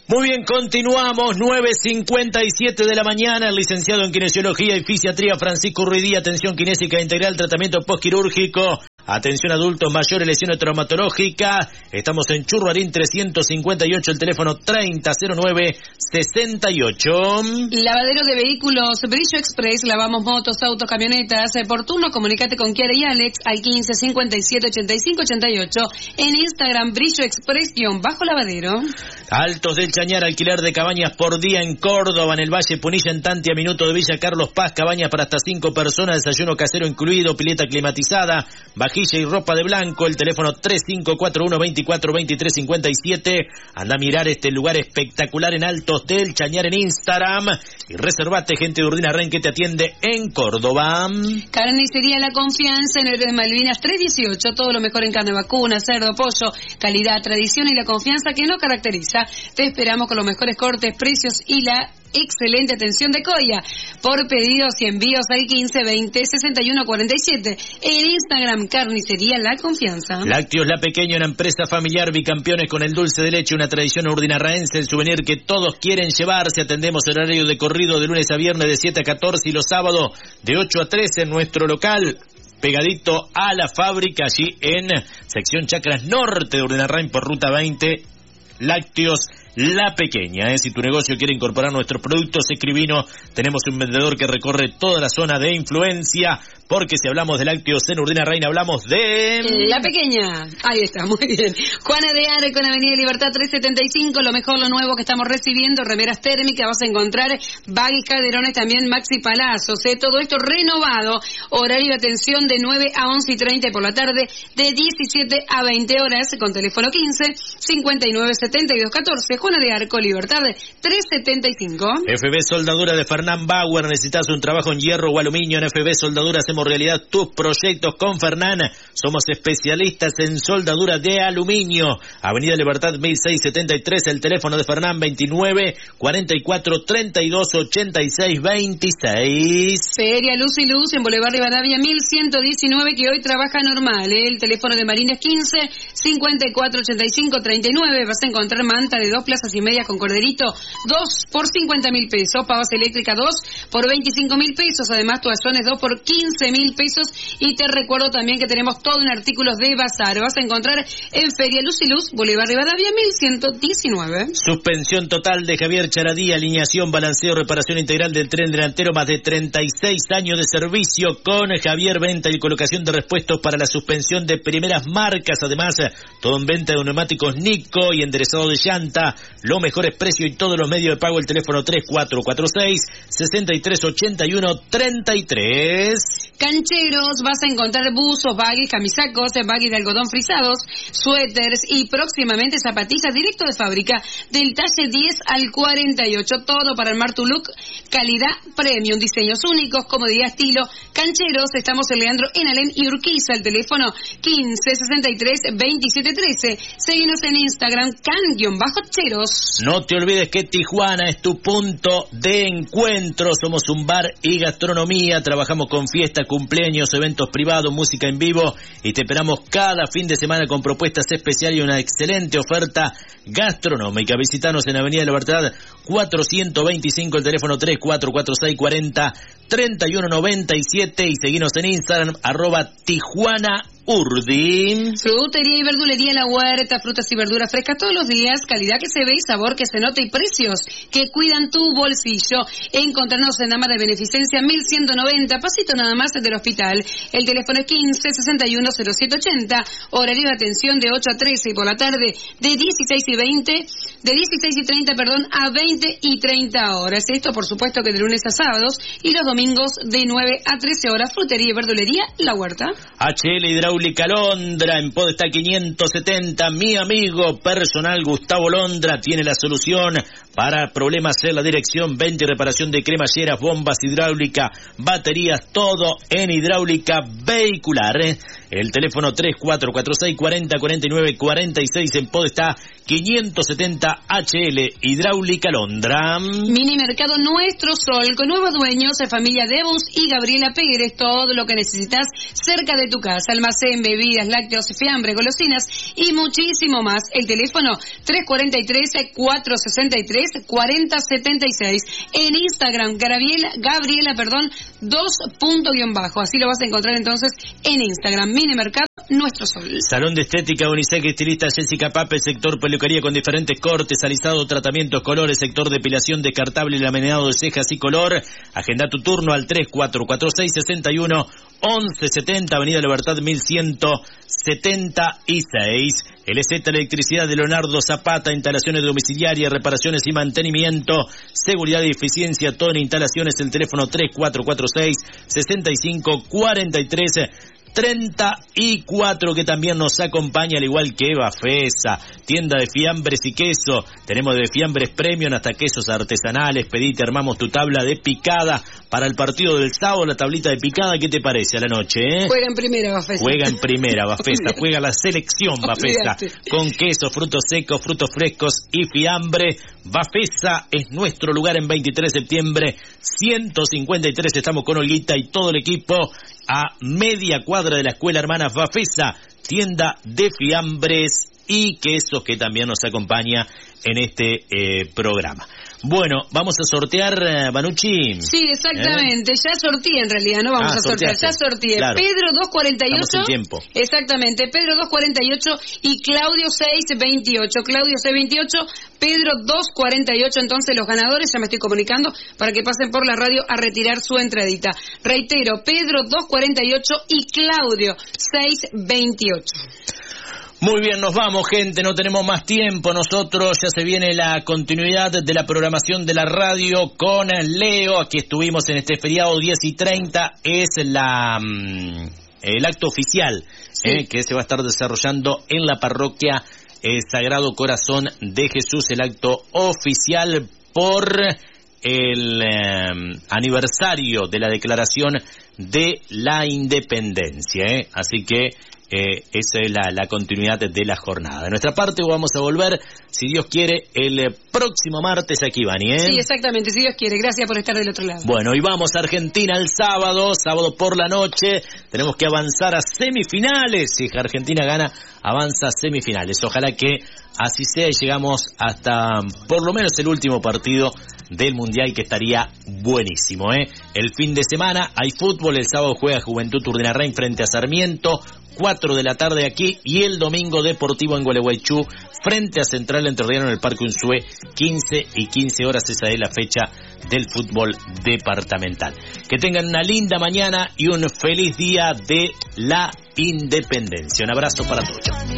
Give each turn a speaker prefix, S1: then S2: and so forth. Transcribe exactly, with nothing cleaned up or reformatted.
S1: Muy bien, continuamos, nueve cincuenta y siete de la mañana, el licenciado en Kinesiología y Fisiatría Francisco Ruidí, atención kinésica integral, tratamiento postquirúrgico, atención adultos mayores, lesiones traumatológicas, estamos en Churruarín trescientos cincuenta y ocho, el teléfono treinta cero nueve sesenta y ocho.
S2: Lavadero de vehículos Brillo Express, lavamos motos, autos, camionetas, por turno comunícate con Kiara y Alex al quince cincuenta y siete ochenta y cinco ochenta y ocho, en Instagram Brillo Express guión bajo lavadero.
S1: Altos del Chañar, alquiler de cabañas por día en Córdoba, en el Valle Punilla, en Tantia, minuto de Villa Carlos Paz, cabañas para hasta cinco personas, desayuno casero incluido, pileta climatizada, vajilla y ropa de blanco, el teléfono tres cinco cuatro uno veinticuatro veintitrés cincuenta y siete, anda a mirar este lugar espectacular en Altos del Chañar en Instagram, y reservate, gente de Urdinarrain que te atiende en Córdoba.
S2: Carnicería La Confianza, en el de Malvinas trescientos dieciocho, todo lo mejor en carne vacuna, cerdo, pollo, calidad, tradición y la confianza que nos caracteriza. Te esperamos con los mejores cortes, precios y la excelente atención de Coya. Por pedidos y envíos al quince veinte sesenta y uno cuarenta y siete. En Instagram, Carnicería La Confianza.
S1: Lácteos La Pequeña, una empresa familiar, bicampeones con el dulce de leche, una tradición urdinarraense, el souvenir que todos quieren llevarse. Atendemos el horario de corrido de lunes a viernes de siete a catorce y los sábados de ocho a trece en nuestro local, pegadito a la fábrica, allí en sección Chacras Norte de Urdinarrain por ruta veinte. Lácteos La Pequeña, ¿eh? Si tu negocio quiere incorporar nuestros productos, escribinos. Tenemos un vendedor que recorre toda la zona de influencia, porque si hablamos de lácteos en Urdinarrain, hablamos de...
S2: La Pequeña. Ahí está, muy bien. Juana de Arco, en Avenida Libertad trescientos setenta y cinco, lo mejor, lo nuevo que estamos recibiendo, remeras térmicas, vas a encontrar baggy, caderones, también maxi palazos, ¿eh? Todo esto renovado, horario de atención de nueve a once y treinta por la tarde, de diecisiete a veinte horas, con teléfono quince cincuenta y nueve setenta y dos catorce, Juana de Arco, Libertad trescientos setenta y cinco.
S1: F B Soldadura de Fernán Bauer, necesitas un trabajo en hierro o aluminio, en F B Soldadura hacemos realidad tus proyectos con Fernán. Somos especialistas en soldadura de aluminio. Avenida Libertad mil seiscientos setenta y tres, el teléfono de Fernán veintinueve cuarenta y cuatro treinta y dos ochenta y seis veintiséis.
S2: Feria Luz y Luz en Boulevard Rivadavia mil ciento diecinueve, que hoy trabaja normal, ¿eh? El teléfono de Marines quince cincuenta y cuatro ochenta y cinco treinta y nueve. Vas a encontrar manta de dos plazas y media con corderito, dos por cincuenta mil pesos. Pavas eléctrica dos por veinticinco mil pesos. Además, toallones dos por quince mil pesos. Y te recuerdo también que tenemos todo en artículos de bazar. Vas a encontrar en Feria Luz y Luz, Boulevard Rivadavia mil ciento diecinueve.
S1: Suspensión total de Javier Charadí, alineación, balanceo, reparación integral del tren delantero, más de treinta y seis años de servicio con Javier. Venta y colocación de repuestos para la suspensión de primeras marcas. Además, todo en venta de neumáticos Nico y enderezado de llanta. Los mejores precios y todos los medios de pago. El teléfono tres cuatro cuatro seis sesenta y tres ochenta y uno treinta y tres.
S2: Cancheros, vas a encontrar buzos, baggies, camisacos, baggies de algodón frisados, suéteres y próximamente zapatillas directo de fábrica del talle diez al cuarenta y ocho. Todo para armar tu look, calidad premium, diseños únicos, comodidad, estilo. Cancheros, estamos en Leandro, en Alem y Urquiza. El teléfono quince sesenta y tres veintisiete trece. Seguinos en Instagram, can-cheros.
S1: No te olvides que Tijuana es tu punto de encuentro. Somos un bar y gastronomía. Trabajamos con fiesta, cumpleaños, eventos privados, música en vivo, y te esperamos cada fin de semana con propuestas especiales y una excelente oferta gastronómica. Visítanos en Avenida Libertad cuatrocientos veinticinco, el teléfono tres cuatro cuatro seis cuarenta treinta y uno noventa y siete, y seguinos en Instagram, arroba Tijuana Urdi.
S2: Frutería y verdulería La Huerta, frutas y verduras frescas todos los días, calidad que se ve y sabor que se nota y precios que cuidan tu bolsillo. Encontrarnos en Dama de Beneficencia mil ciento noventa, pasito nada más del hospital. El teléfono es quince sesenta y uno cero siete ochenta, horario de atención de ocho a trece y por la tarde de dieciséis y veinte, de dieciséis y treinta, perdón, a veinte y treinta horas. Esto por supuesto que de lunes a sábados y los domingos de nueve a trece horas. Frutería y verdulería La Huerta.
S1: H L Hidráulica Londra, en Podestá quinientos setenta, mi amigo personal Gustavo Londra tiene la solución para problemas en la dirección, venta y reparación de cremalleras, bombas hidráulicas, baterías, todo en hidráulica vehicular. El teléfono tres cuatro cuatro seis cuarenta cuarenta y nueve cuarenta y seis. En Podestá quinientos setenta H L Hidráulica Londra.
S2: Mini Mercado Nuestro Sol, con nuevos dueños, familia Debus y Gabriela Pérez. Todo lo que necesitas cerca de tu casa. Almacén, bebidas, lácteos, fiambre, golosinas y muchísimo más. El teléfono tres cuatro tres, cuatro seis tres, cuatro cero siete seis. En Instagram, Gabriela, Gabriela, perdón, dos punto guión bajo. Así lo vas a encontrar entonces en Instagram. Mini Mercado Nuestro Sol.
S1: Salón de Estética Unisex, estilista Jessica Pape, sector peluquería con diferentes cortes, alisado, tratamientos, colores, sector depilación, descartable, laminado de cejas y color. Agenda tu turno al tres cuatro cuatro seis, seis uno, once setenta, Avenida Libertad mil ciento setenta y seis. L Z Electricidad de Leonardo Zapata, instalaciones domiciliarias, reparaciones y mantenimiento, seguridad y eficiencia, todo en instalaciones. El teléfono tres cuatro cuatro seis, seis cinco cuatro tres treinta y cuatro, que también nos acompaña, al igual que Bafesa, tienda de fiambres y queso. Tenemos de fiambres premium hasta quesos artesanales. Pedite, armamos tu tabla de picada para el partido del sábado. La tablita de picada, ¿qué te parece a la noche? Eh?
S2: Juega en primera, Bafesa.
S1: Juega en primera, Bafesa. Juega la selección, Bafesa. Con queso, frutos secos, frutos frescos y fiambre. Bafesa es nuestro lugar en veintitrés de septiembre, ciento cincuenta y tres. Estamos con Olguita y todo el equipo a media cuadra de la Escuela Hermanas Bafesa, tienda de fiambres y quesos, que también nos acompaña en este eh, programa. Bueno, vamos a sortear, uh, Banucci.
S2: Sí, exactamente. ¿Eh? Ya sorteé en realidad, no vamos ah, a sortear. Ya sorteé. Claro. Pedro dos cuarenta y ocho.
S1: Estamos en tiempo.
S2: Exactamente. Pedro dos cuarenta y ocho y Claudio seis veintiocho. Claudio seis veintiocho, Pedro dos cuarenta y ocho. Entonces los ganadores, ya me estoy comunicando para que pasen por la radio a retirar su entradita. Reitero, Pedro dos cuarenta y ocho y Claudio seis veintiocho.
S1: Muy bien, nos vamos, gente, no tenemos más tiempo. Nosotros ya se viene la continuidad de la programación de la radio con Leo. Aquí estuvimos en este feriado diez y treinta. Es la el acto oficial sí. eh, que se va a estar desarrollando en la parroquia eh, Sagrado Corazón de Jesús. El acto oficial por el eh, aniversario de la Declaración de la Independencia. Eh. Así que Eh, esa es la, la continuidad de la jornada. De nuestra parte vamos a volver, si Dios quiere, el eh, próximo martes aquí, Vani, ¿eh?
S2: Sí, exactamente, si Dios quiere. Gracias por estar del otro lado.
S1: Bueno, y vamos a Argentina el sábado, sábado por la noche. Tenemos que avanzar a semifinales. Si Argentina gana, avanza a semifinales. Ojalá que así sea y llegamos hasta por lo menos el último partido del Mundial, que estaría buenísimo, ¿eh? El fin de semana hay fútbol. El sábado juega Juventud Urdinarrain frente a Sarmiento, cuatro de la tarde aquí, y el domingo Deportivo en Gualeguaychú frente a Central Entrerriano en el Parque Unzué, quince y quince horas. Esa es la fecha del fútbol departamental. Que tengan una linda mañana y un feliz día de la Independencia. Un abrazo para todos.